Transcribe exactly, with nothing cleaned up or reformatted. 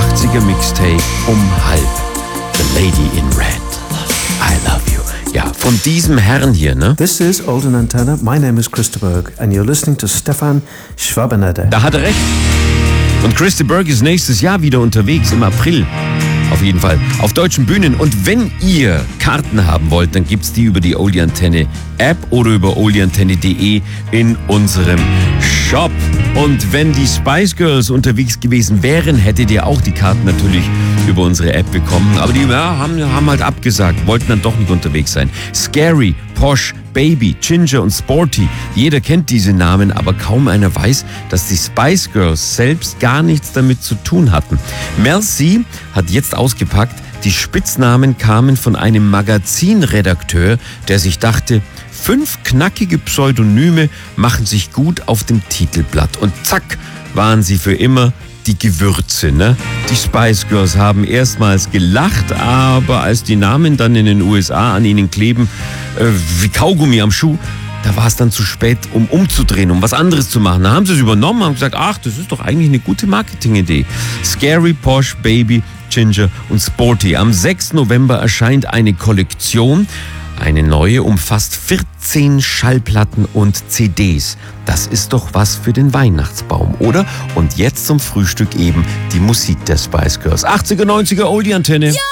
achtziger Mixtape um halb. The Lady in Red. I love you. Ja, von diesem Herrn hier, ne? This is Olden Antenna. My name is Chris de Burgh and you're listening to Stefan Schwabeneder. Da hat er recht. Und Chris de Burgh ist nächstes Jahr wieder unterwegs, im April. Auf jeden Fall auf deutschen Bühnen. Und wenn ihr Karten haben wollt, dann gibt's die über die Oldie Antenne App oder über oldie antenne punkt de in unserem Shop. Und wenn die Spice Girls unterwegs gewesen wären, hättet ihr auch die Karten natürlich über unsere App bekommen. Aber die ja, haben, haben halt abgesagt, wollten dann doch nicht unterwegs sein. Scary, Posh, Baby, Ginger und Sporty. Jeder kennt diese Namen, aber kaum einer weiß, dass die Spice Girls selbst gar nichts damit zu tun hatten. Mel C hat jetzt ausgepackt, die Spitznamen kamen von einem Magazinredakteur, der sich dachte, fünf knackige Pseudonyme machen sich gut auf dem Titelblatt. Und zack, waren sie für immer die Gewürze, ne? Die Spice Girls haben erstmals gelacht, aber als die Namen dann in den U S A an ihnen kleben, äh, wie Kaugummi am Schuh, da war es dann zu spät, um umzudrehen, um was anderes zu machen. Da haben sie es übernommen und haben gesagt, ach, das ist doch eigentlich eine gute Marketingidee. Scary, Posh, Baby, Ginger und Sporty. Am sechsten November erscheint eine Kollektion. Eine neue umfasst vierzehn Schallplatten und C Ds. Das ist doch was für den Weihnachtsbaum, oder? Und jetzt zum Frühstück eben die Musik der Spice Girls. achtziger, neunziger Oldie Antenne. Ja!